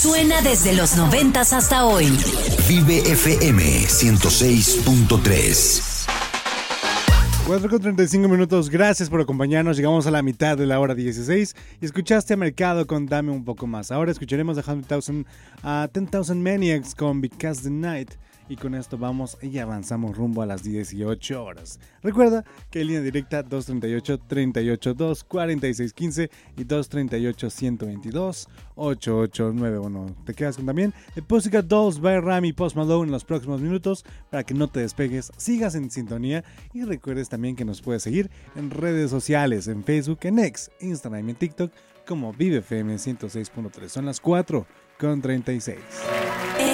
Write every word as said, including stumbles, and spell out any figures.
Suena desde los noventas hasta hoy. Vive F M ciento seis punto tres. cuatro con treinta y cinco minutos, gracias por acompañarnos. Llegamos a la mitad de la hora dieciséis y escuchaste a Mercado con Dame un poco más. Ahora escucharemos a cien mil a ten thousand Maniacs con Because the Night. Y con esto vamos y avanzamos rumbo a las dieciocho horas. Recuerda que en línea directa dos treinta y ocho, treinta y ocho, dos cuarenta y seis quince y dos treinta y ocho, ciento veintidós, ochenta y ocho noventa y uno. Te quedas con también The Pussycat Dolls by Ram y Post Malone en los próximos minutos para que no te despegues, sigas en sintonía y recuerdes también que nos puedes seguir en redes sociales, en Facebook, en X, Instagram y en TikTok como Vive F M ciento seis punto tres. Son las cuatro con treinta y seis.